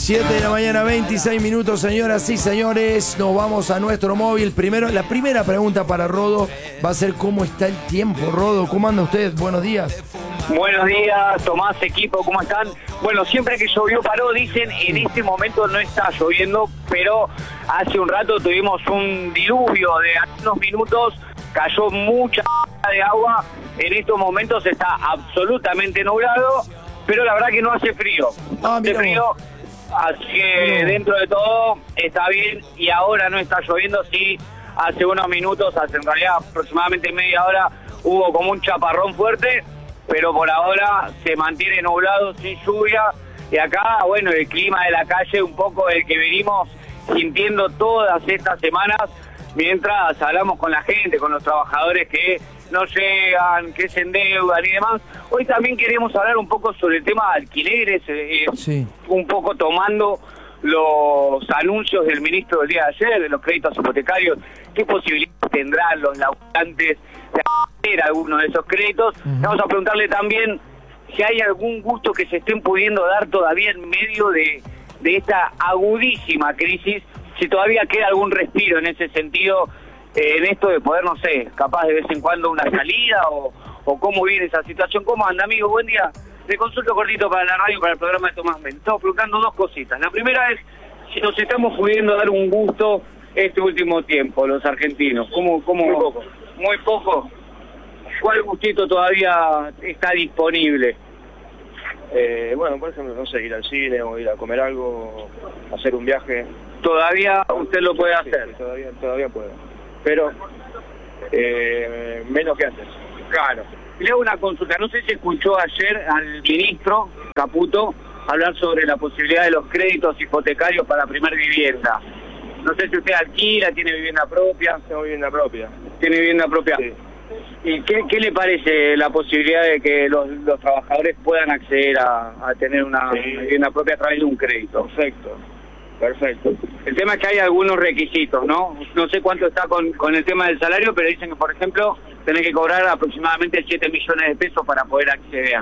7 de la mañana, 26 minutos, señoras y señores. Nos vamos a nuestro móvil. La primera pregunta para Rodo va a ser ¿cómo está el tiempo? Rodo, ¿cómo anda usted? Buenos días. Buenos días, Tomás, equipo, ¿cómo están? Bueno, siempre que llovió paró, dicen, en este momento no está lloviendo, pero hace un rato tuvimos un diluvio de unos minutos, cayó mucha de agua, en estos momentos está absolutamente nublado, pero la verdad que no hace frío, hace frío, así que dentro de todo está bien y ahora no está lloviendo, sí, hace unos minutos, hace en realidad aproximadamente media hora, hubo como un chaparrón fuerte, pero por ahora se mantiene nublado, sin lluvia, y acá, bueno, el clima de la calle, un poco el que venimos sintiendo todas estas semanas, mientras hablamos con la gente, con los trabajadores que no llegan, que se endeudan y demás. Hoy también queremos hablar un poco sobre el tema de alquileres, Sí. un poco tomando los anuncios del ministro del día de ayer, de los créditos hipotecarios, qué posibilidades tendrán los laburantes de hacer algunos de esos créditos. Vamos a preguntarle también si hay algún gusto que se estén pudiendo dar todavía en medio de esta agudísima crisis, si todavía queda algún respiro en ese sentido, en esto de poder, no sé, capaz de vez en cuando una salida o cómo viene esa situación. ¿Cómo anda, amigo? Buen día. Le consulto cortito para la radio, para el programa de Tomás Ben. Estamos preguntando dos cositas. La primera es si nos estamos pudiendo dar un gusto este último tiempo, los argentinos. ¿Cómo? Muy poco. Muy poco. ¿Cuál gustito todavía está disponible? Bueno, por ejemplo, no sé, ir al cine o ir a comer algo, hacer un viaje. Todavía usted lo puede hacer. Sí, todavía puedo. Pero menos que antes. Claro. Le hago una consulta. No sé si escuchó ayer al ministro Caputo hablar sobre la posibilidad de los créditos hipotecarios para la primer vivienda. No sé si usted alquila, tiene vivienda propia. Tengo vivienda propia. ¿Tiene vivienda propia? Sí. ¿Y qué le parece la posibilidad de que los trabajadores puedan acceder a tener una vivienda propia a través de un crédito? Perfecto. El tema es que hay algunos requisitos, ¿no? No sé cuánto está con el tema del salario, pero dicen que, por ejemplo, tenés que cobrar aproximadamente 7 millones de pesos para poder acceder.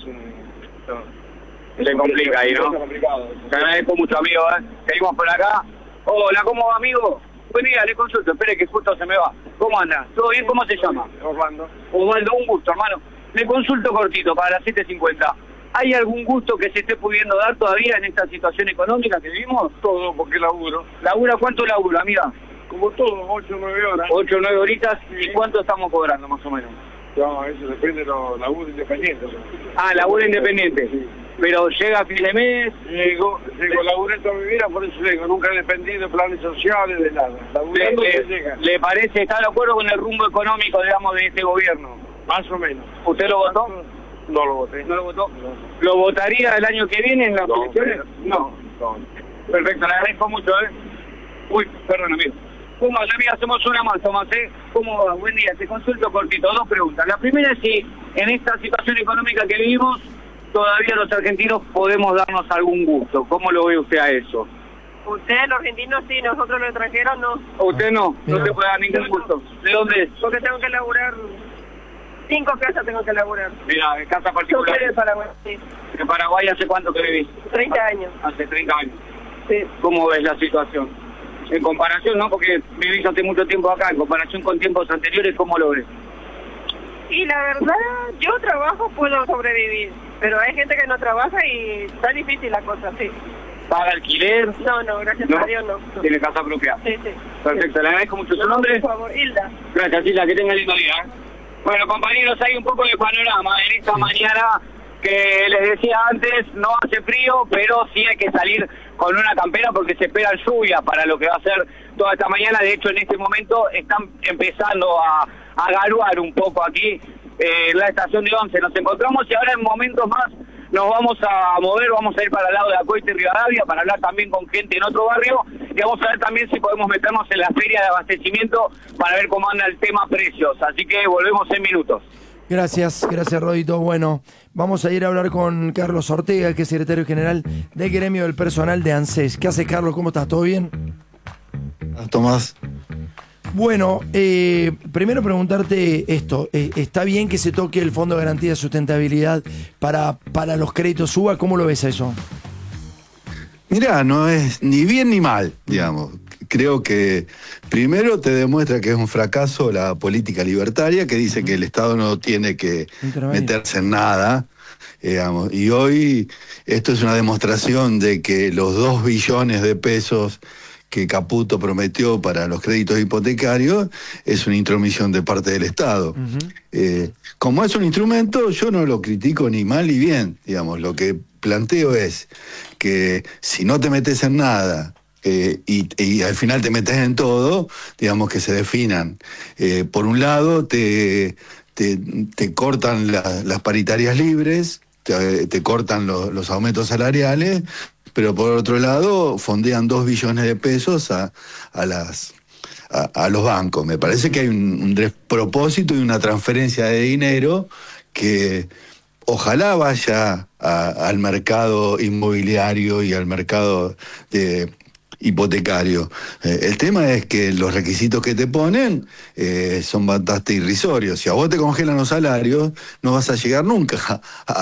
Se complica ahí, ¿no? Es complicado. Te agradezco mucho, amigo, Seguimos por acá. Hola, ¿cómo va, amigo? Buen día, le consulto. Espere que justo se me va. ¿Cómo anda? ¿Todo bien? ¿Cómo se llama? Osvaldo, un gusto, hermano. Le consulto cortito para las 7:50. ¿Hay algún gusto que se esté pudiendo dar todavía en esta situación económica que vivimos? todo porque laburo. ¿Labura cuánto labura, amiga? Como todo, 8 o 9 horas. 8 o 9 horitas. ¿Y cuánto estamos cobrando, más o menos? No, eso depende de los laburos independientes. Laburo independiente. Sí. Pero llega a fin de mes. Llego laburé toda mi vida, por eso llego. Nunca he dependido de planes sociales, de nada. Laburando se llega. ¿Le parece, está de acuerdo con el rumbo económico, digamos, de este gobierno? Más o menos. ¿Usted lo votó? No lo voté. ¿No lo votó? No. ¿Lo votaría el año que viene en las No, elecciones? No. Perfecto, le agradezco mucho, Uy, perdón, amigo. ¿Cómo, amiga? Hacemos una más, Tomás, ¿Cómo va? Buen día, te consulto cortito. Dos preguntas. La primera es si en esta situación económica que vivimos, todavía los argentinos podemos darnos algún gusto. ¿Cómo lo ve usted a eso? Ustedes, los argentinos, sí, nosotros los extranjeros no. ¿Usted no? Mira. No se puede dar ningún gusto. ¿De dónde es? Porque tengo que laburar, 5 casas tengo que laburar. Mira, de casa Yo particular. soy de Paraguay, sí. ¿En Paraguay hace cuánto que vivís? 30 años. Hace 30 años. Sí. ¿Cómo ves la situación? En comparación, ¿no? Porque vivís hace mucho tiempo acá, en comparación con tiempos anteriores, ¿cómo lo ves? Y la verdad, yo trabajo, puedo sobrevivir. Pero hay gente que no trabaja y está difícil la cosa, sí. ¿Paga alquiler? No, gracias ¿No? a Dios no. ¿Tiene casa propia? Sí, sí. Perfecto, le agradezco mucho su nombre. Por favor, Hilda. Gracias, Isla, que tenga lindo día. Bueno, compañeros, hay un poco de panorama en esta mañana que les decía antes, no hace frío, pero sí hay que salir con una campera porque se espera lluvia para lo que va a ser toda esta mañana. De hecho, en este momento están empezando a garuar un poco aquí en la estación de Once. Nos encontramos y ahora en momentos más nos vamos a mover, vamos a ir para el lado de Acoite y Rivadavia para hablar también con gente en otro barrio y vamos a ver también si podemos meternos en la feria de abastecimiento para ver cómo anda el tema precios. Así que volvemos en minutos. Gracias, Rodito. Bueno, vamos a ir a hablar con Carlos Ortega, que es secretario general del gremio del personal de ANSES. ¿Qué haces, Carlos? ¿Cómo estás? ¿Todo bien? Tomás. Bueno, primero preguntarte esto. ¿Está bien que se toque el Fondo de Garantía de Sustentabilidad para los créditos UBA? ¿Cómo lo ves a eso? Mirá, no es ni bien ni mal, digamos. Creo que primero te demuestra que es un fracaso la política libertaria, que dice que el Estado no tiene que meterse en nada, digamos. Y hoy esto es una demostración de que los 2 billones de pesos que Caputo prometió para los créditos hipotecarios es una intromisión de parte del Estado. Como es un instrumento, yo no lo critico ni mal ni bien, digamos. Lo que planteo es que si no te metes en nada y al final te metes en todo, digamos, que se definan. Por un lado, te cortan las paritarias libres, te cortan los aumentos salariales, pero por otro lado fondean 2 billones de pesos a los bancos. Me parece que hay un despropósito y una transferencia de dinero que ojalá vaya al mercado inmobiliario y al mercado hipotecario. El tema es que los requisitos que te ponen son bastante irrisorios. Si a vos te congelan los salarios, no vas a llegar nunca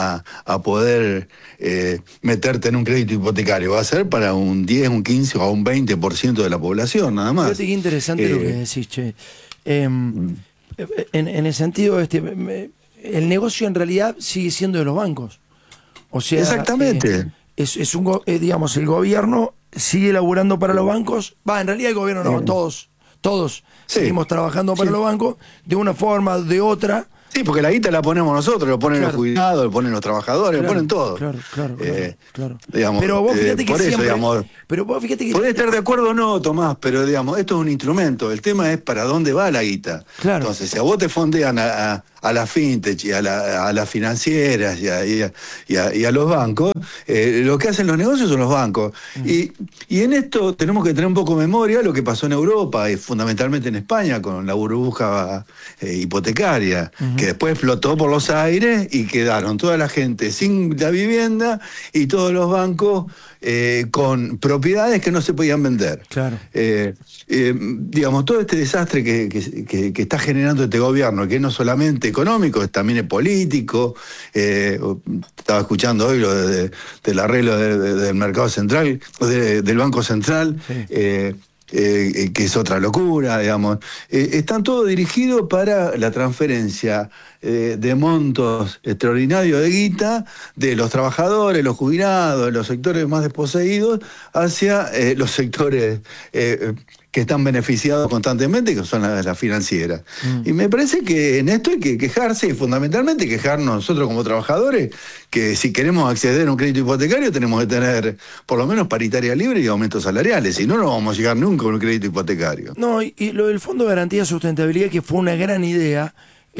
a poder meterte en un crédito hipotecario. Va a ser para un 10, un 15 o un 20% de la población, nada más. Fíjate qué interesante lo que decís, che. En el sentido, el negocio en realidad sigue siendo de los bancos. O sea, exactamente. Digamos, el gobierno sigue laburando para los bancos. En realidad el gobierno no, todos seguimos trabajando para los bancos de una forma, de otra. Sí, porque la guita la ponemos nosotros, lo ponen los jubilados, lo ponen los trabajadores, lo ponen todo. Claro. Digamos, pero vos fíjate que por siempre... eso, digamos, pero vos fíjate que... podés estar de acuerdo o no, Tomás, pero digamos, esto es un instrumento. El tema es para dónde va la guita. Claro. Entonces, si a vos te fondean a las fintech y a las financieras y a los bancos, lo que hacen los negocios son los bancos. Y en esto tenemos que tener un poco de memoria lo que pasó en Europa y fundamentalmente en España con la burbuja hipotecaria, que después flotó por los aires y quedaron toda la gente sin la vivienda y todos los bancos con propiedades que no se podían vender. Claro. Digamos, todo este desastre que está generando este gobierno, que no solamente económico, también es político. Estaba escuchando hoy lo del arreglo del mercado central, del Banco Central. Sí. Que es otra locura, digamos. Están todos dirigidos para la transferencia de montos extraordinarios de guita de los trabajadores, los jubilados, los sectores más desposeídos, hacia los sectores que están beneficiados constantemente, que son las financieras. Y me parece que en esto hay que quejarse, y fundamentalmente quejarnos nosotros como trabajadores, que si queremos acceder a un crédito hipotecario tenemos que tener por lo menos paritaria libre y aumentos salariales, si no, no vamos a llegar nunca a un crédito hipotecario. No, y lo del Fondo de Garantía de Sustentabilidad, que fue una gran idea,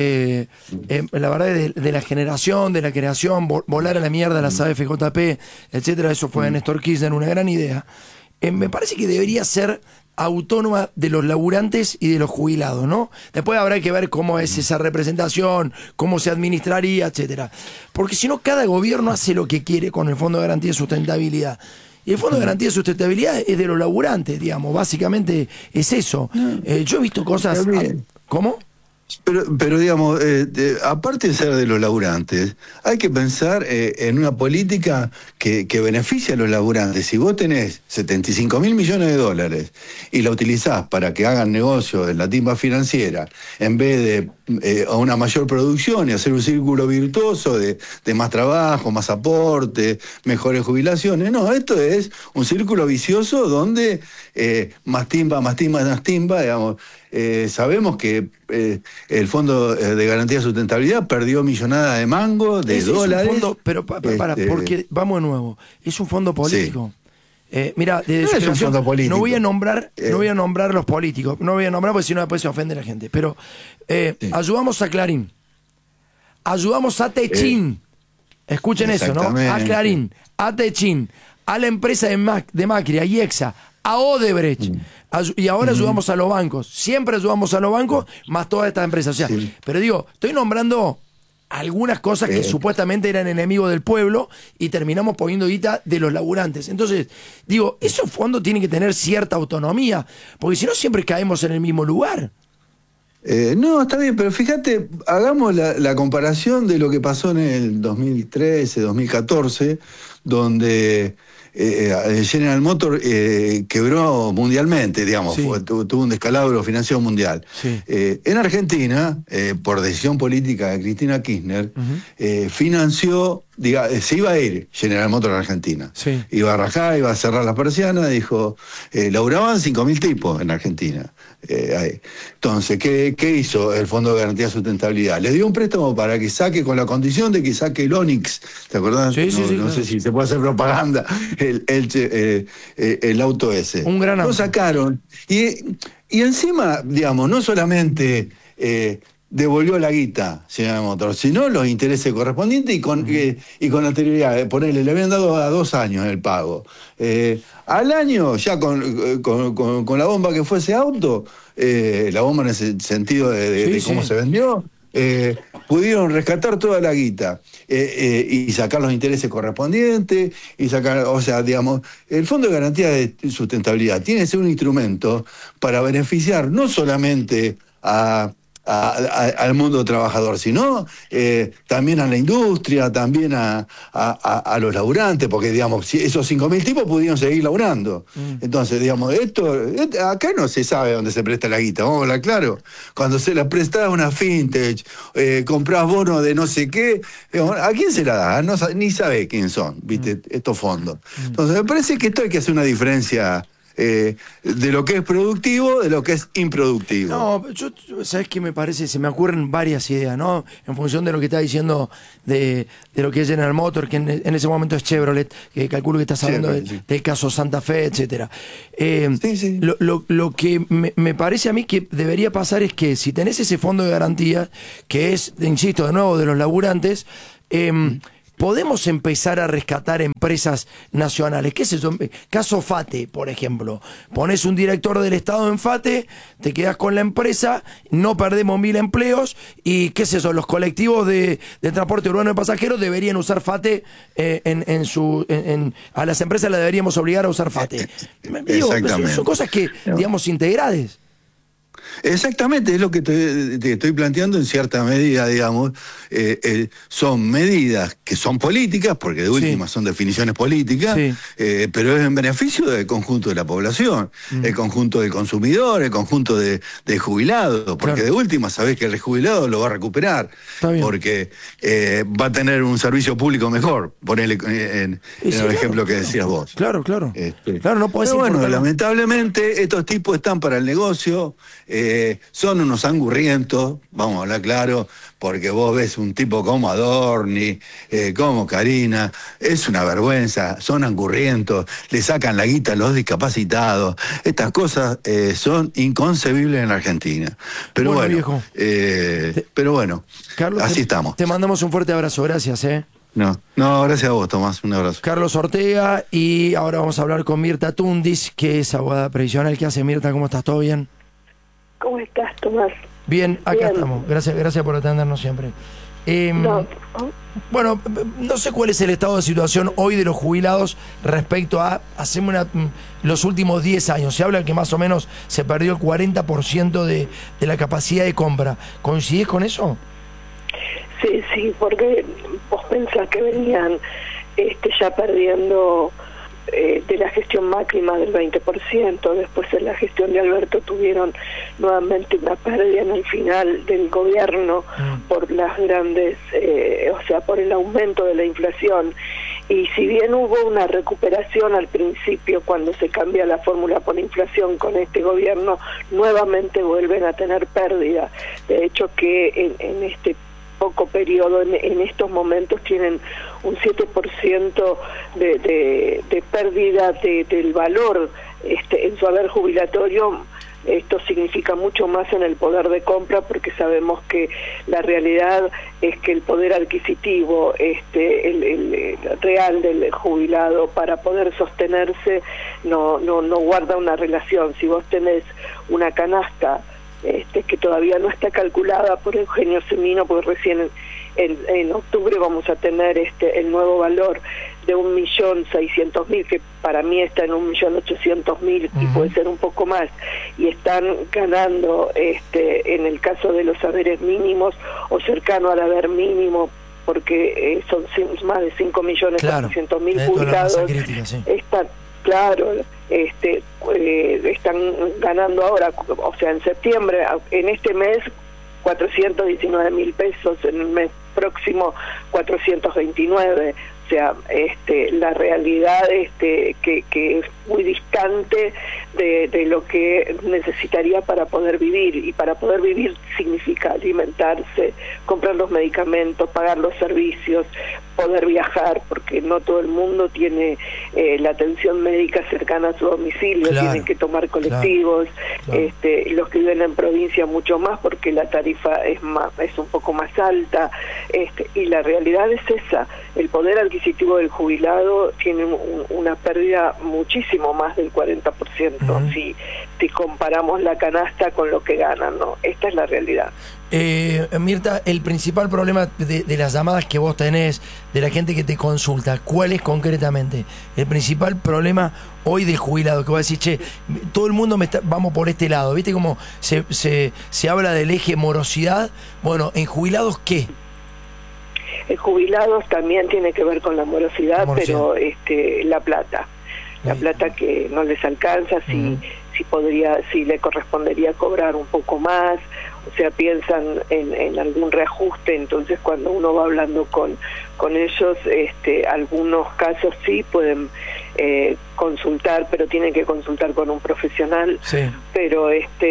la verdad, de la generación, de la creación, volar a la mierda las AFJP, etcétera, eso fue de Néstor Kirchner, una gran idea. Me parece que debería ser autónoma de los laburantes y de los jubilados, ¿no? Después habrá que ver cómo es esa representación, cómo se administraría, etcétera. Porque si no, cada gobierno hace lo que quiere con el Fondo de Garantía de Sustentabilidad. Y el Fondo de Garantía de Sustentabilidad es de los laburantes, digamos, básicamente es eso. Yo he visto cosas... ¿Cómo? Pero digamos, aparte de ser de los laburantes, hay que pensar en una política que beneficie a los laburantes. Si vos tenés 75.000 millones de dólares y la utilizás para que hagan negocio en la timba financiera, en vez de a una mayor producción y hacer un círculo virtuoso de más trabajo, más aporte, mejores jubilaciones, no, esto es un círculo vicioso donde más timba, digamos. Sabemos que el Fondo de Garantía de Sustentabilidad perdió millonadas de mangos, de dólares. Es un fondo, pero porque vamos de nuevo, es un fondo político. Mira, no es un fondo político. No voy a nombrar los políticos, no voy a nombrar porque si no después se ofende la gente. Pero ayudamos a Clarín, ayudamos a Techin, escuchen eso, ¿no? A Clarín, a Techin, a la empresa de Macri, a IEXA, a Odebrecht. Y ahora ayudamos a los bancos. Siempre ayudamos a los bancos, más todas estas empresas. O sea, pero digo, estoy nombrando algunas cosas que supuestamente eran enemigos del pueblo y terminamos poniendo guita de los laburantes. Entonces, digo, esos fondos tienen que tener cierta autonomía, porque si no siempre caemos en el mismo lugar. No, está bien, pero fíjate, hagamos la comparación de lo que pasó en el 2013, 2014, donde General Motors quebró mundialmente, digamos, Sí. tuvo un descalabro financiero mundial. Sí. En Argentina, por decisión política de Cristina Kirchner, financió, se iba a ir General Motors a Argentina. Sí. Iba a rajar, iba a cerrar las persianas, dijo, laburaban 5.000 tipos en Argentina. Ahí. Entonces, ¿qué hizo el Fondo de Garantía de Sustentabilidad? Les dio un préstamo para que saque, con la condición de que saque el Onix, ¿te acordás? Sí, sí, sí, no claro. sé si se puede hacer propaganda, el auto ese. Un gran auto. Lo sacaron. Y encima, digamos, no solamente devolvió la guita, General Motors, sino los intereses correspondientes y con anterioridad. Ponele, le habían dado a 2 años el pago. Al año, ya con la bomba que fue ese auto, la bomba en ese sentido de cómo se vendió, pudieron rescatar toda la guita y sacar los intereses correspondientes y sacar, o sea, digamos, el Fondo de Garantía de Sustentabilidad tiene que ser un instrumento para beneficiar no solamente al mundo trabajador, sino también a la industria, también a los laburantes, porque, digamos, si esos 5.000 tipos pudieron seguir laburando. Entonces, digamos, acá no se sabe dónde se presta la guita, vamos a hablar claro. Cuando se la prestás a una fintech, comprás bonos de no sé qué, digamos, ¿a quién se la da? No, ni sabe quién son, ¿viste? Estos fondos. Entonces, me parece que esto hay que hacer una diferencia de lo que es productivo, de lo que es improductivo. No, ¿sabes qué me parece? Se me ocurren varias ideas, ¿no? En función de lo que está diciendo de lo que es General Motors, que en ese momento es Chevrolet, que calculo que estás hablando del caso Santa Fe, etcétera. Sí. Lo que me parece a mí que debería pasar es que si tenés ese fondo de garantía, que es, insisto, de nuevo, de los laburantes, podemos empezar a rescatar empresas nacionales. ¿Qué es eso? Caso FATE, por ejemplo. Pones un director del Estado en FATE, te quedas con la empresa, no perdemos 1.000 empleos y, ¿qué es eso? Los colectivos de transporte urbano de pasajeros deberían usar FATE a las empresas las deberíamos obligar a usar FATE. Digo, son cosas que, digamos, integrales. Exactamente, es lo que te estoy planteando en cierta medida, digamos. Son medidas que son políticas, porque de última son definiciones políticas, pero es en beneficio del conjunto de la población, el conjunto del consumidor, el conjunto de jubilados, porque de última sabés que el jubilado lo va a recuperar, porque va a tener un servicio público mejor, ponele en el ejemplo que decías vos. Claro, no podés. Pero bueno, lamentablemente estos tipos están para el negocio. Son unos angurrientos, vamos a hablar claro, porque vos ves un tipo como Adorni, como Karina, es una vergüenza, son angurrientos, le sacan la guita a los discapacitados. Estas cosas son inconcebibles en la Argentina. Pero bueno, viejo. Pero bueno, Carlos, así estamos. Te mandamos un fuerte abrazo, gracias. No, gracias a vos, Tomás, un abrazo. Carlos Ortega, y ahora vamos a hablar con Mirta Tundis, que es abogada previsional. ¿Qué hace, Mirta? ¿Cómo estás? ¿Todo bien? ¿Cómo estás, Tomás? Bien, acá estamos. Gracias por atendernos siempre. Bueno, no sé cuál es el estado de situación hoy de los jubilados respecto a los últimos 10 años. Se habla que más o menos se perdió el 40% de la capacidad de compra. ¿Coincidís con eso? Sí, porque vos pensás que venían ya perdiendo de la gestión Macri más del 20%, después en la gestión de Alberto tuvieron nuevamente una pérdida en el final del gobierno por las grandes, por el aumento de la inflación. Y si bien hubo una recuperación al principio cuando se cambia la fórmula por inflación con este gobierno, nuevamente vuelven a tener pérdida. De hecho que en este poco periodo, en estos momentos tienen un 7% de pérdida del valor en su haber jubilatorio. Esto significa mucho más en el poder de compra, porque sabemos que la realidad es que el poder adquisitivo el real del jubilado para poder sostenerse no guarda una relación. Si vos tenés una canasta que todavía no está calculada por Eugenio Semino, porque recién en octubre vamos a tener el nuevo valor de 1.600.000, que para mí está en 1.800.000 y puede ser un poco más, y están ganando en el caso de los haberes mínimos o cercano al haber mínimo porque son más de 5.400.000 jubilados. Están, claro, están ganando ahora, o sea, en septiembre, en este mes, 419.000 pesos, en el mes próximo 429. O sea, la realidad que es muy distante de lo que necesitaría para poder vivir, y para poder vivir significa alimentarse, comprar los medicamentos, pagar los servicios, poder viajar, porque no todo el mundo tiene la atención médica cercana a su domicilio, tienen que tomar colectivos, los que viven en provincia mucho más, porque la tarifa es un poco más alta, y la realidad es esa. El poder adquisitivo del jubilado tiene una pérdida muchísimo más del 40%, si comparamos la canasta con lo que ganan, ¿no? Esta es la realidad. Mirta, el principal problema de las llamadas que vos tenés, de la gente que te consulta, ¿cuál es concretamente el principal problema hoy del jubilado? Que vos decís, che, todo el mundo vamos por este lado, ¿viste cómo se habla del eje morosidad? Bueno, ¿en jubilados qué? En jubilados también tiene que ver con la morosidad, pero la plata que no les alcanza, si le correspondería cobrar un poco más, o sea, piensan en algún reajuste. Entonces cuando uno va hablando con ellos, algunos casos sí pueden consultar, pero tienen que consultar con un profesional, pero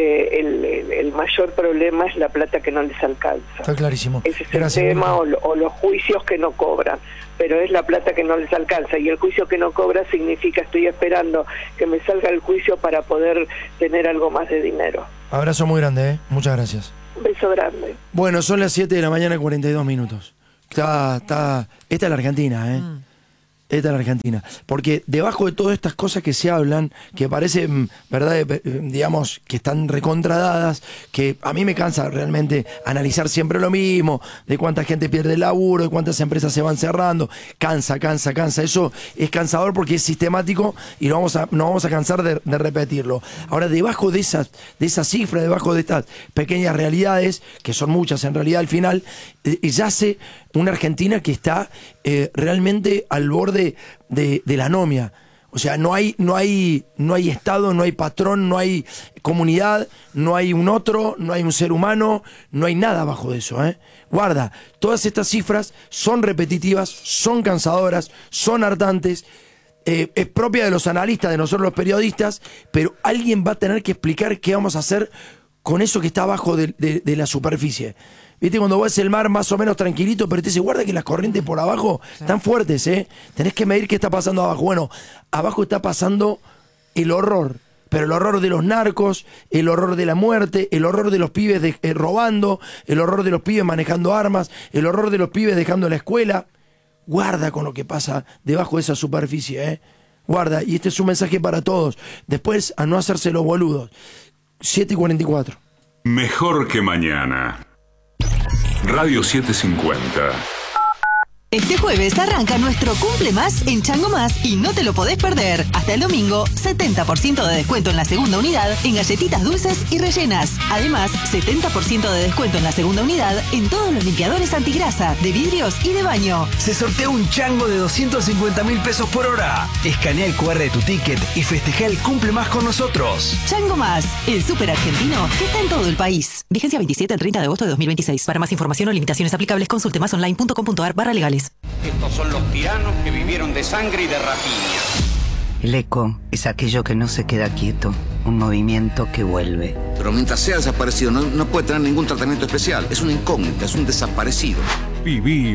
el mayor problema es la plata que no les alcanza. Está clarísimo. Ese es el tema, o los juicios que no cobran, pero es la plata que no les alcanza, y el juicio que no cobra significa estoy esperando que me salga el juicio para poder tener algo más de dinero. Abrazo muy grande, muchas gracias. Un beso grande. Bueno, son las 7 de la mañana, 42 minutos. Esta es la Argentina, Esta es la Argentina. Porque debajo de todas estas cosas que se hablan, que parecen, ¿verdad?, digamos, que están recontradadas, que a mí me cansa realmente analizar siempre lo mismo, de cuánta gente pierde el laburo, de cuántas empresas se van cerrando. Cansa. Eso es cansador porque es sistemático y no vamos a cansar de repetirlo. Ahora, debajo de esas cifras, debajo de estas pequeñas realidades, que son muchas en realidad al final, yace una Argentina que está realmente al borde de la anomia. O sea, no hay Estado, no hay patrón, no hay comunidad, no hay un otro, no hay un ser humano, no hay nada abajo de eso, Guarda, todas estas cifras son repetitivas, son cansadoras, son hartantes, es propia de los analistas, de nosotros los periodistas, pero alguien va a tener que explicar qué vamos a hacer con eso que está abajo de la superficie. ¿Viste? Cuando vas el mar más o menos tranquilito, pero te dice, guarda que las corrientes por abajo están fuertes, Tenés que medir qué está pasando abajo. Bueno, abajo está pasando el horror, pero el horror de los narcos, el horror de la muerte, el horror de los pibes robando, el horror de los pibes manejando armas, el horror de los pibes dejando la escuela. Guarda con lo que pasa debajo de esa superficie, Guarda, y este es un mensaje para todos. Después, a no hacerse los boludos. 7:44. Mejor que mañana. Radio 750. Este jueves arranca nuestro Cumple Más en Chango Más y no te lo podés perder. Hasta el domingo, 70% de descuento en la segunda unidad en galletitas dulces y rellenas. Además, 70% de descuento en la segunda unidad en todos los limpiadores antigrasa, de vidrios y de baño. Se sortea un chango de 250.000 pesos por hora. Escanea el QR de tu ticket y festeja el Cumple Más con nosotros. Chango Más, el súper argentino que está en todo el país. Vigencia 27 al 30 de agosto de 2026. Para más información o limitaciones aplicables, consulte masonline.com.ar/legales. Estos son los tiranos que vivieron de sangre y de rapiña. El eco es aquello que no se queda quieto, un movimiento que vuelve. Pero mientras sea desaparecido no puede tener ningún tratamiento especial. Es una incógnita, es un desaparecido. Viví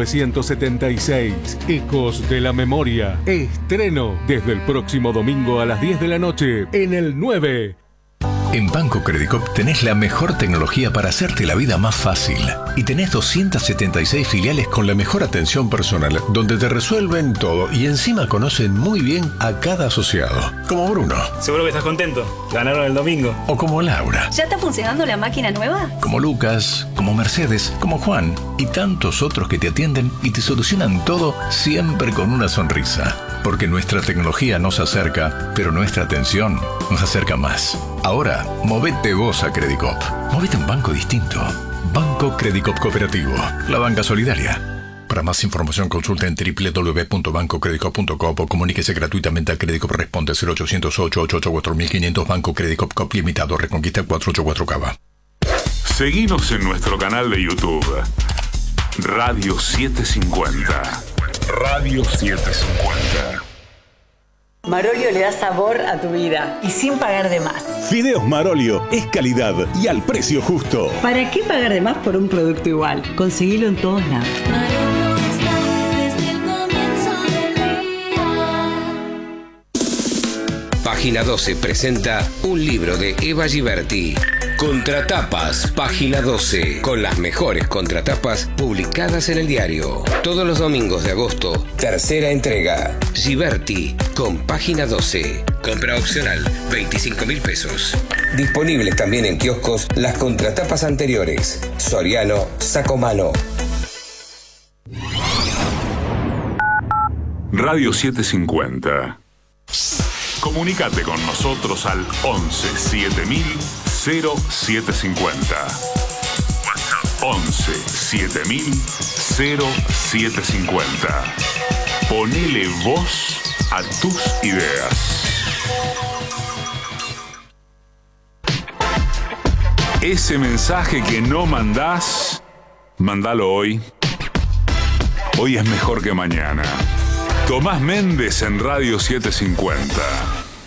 1976, Ecos de la Memoria. Estreno desde el próximo domingo a las 10 de la noche en el 9. En Banco Credicop tenés la mejor tecnología para hacerte la vida más fácil. Y tenés 276 filiales con la mejor atención personal, donde te resuelven todo y encima conocen muy bien a cada asociado. Como Bruno. Seguro que estás contento. Ganaron el domingo. O como Laura. ¿Ya está funcionando la máquina nueva? Como Lucas, como Mercedes, como Juan y tantos otros que te atienden y te solucionan todo siempre con una sonrisa. Porque nuestra tecnología nos acerca, pero nuestra atención nos acerca más. Ahora, movete vos a Credicop. Movete a un banco distinto. Banco Credicop Cooperativo. La banca solidaria. Para más información consulta en www.bancocreditcop.com o comuníquese gratuitamente a Credicop. Responde 0800-888-4500. Banco Credicop Cop Limitado, Reconquista 484 Cava. Seguinos en nuestro canal de YouTube, Radio 750. Radio 750. Marolio le da sabor a tu vida y sin pagar de más. Fideos Marolio es calidad y al precio justo. ¿Para qué pagar de más por un producto igual? Conseguilo en todos lados. Página 12 presenta un libro de Eva Giberti. Contratapas, Página 12, con las mejores contratapas publicadas en el diario. Todos los domingos de agosto, tercera entrega. Giberti, con Página 12. Compra opcional, 25.000 pesos. Disponibles también en kioscos las contratapas anteriores. Soriano, Sacomano. Radio 750. Comunicate con nosotros al 11 7000 0750. WhatsApp 11 7000 0750. Ponele voz a tus ideas. Ese mensaje que no mandás, mandalo hoy. Hoy es mejor que mañana. Tomás Méndez en Radio 750.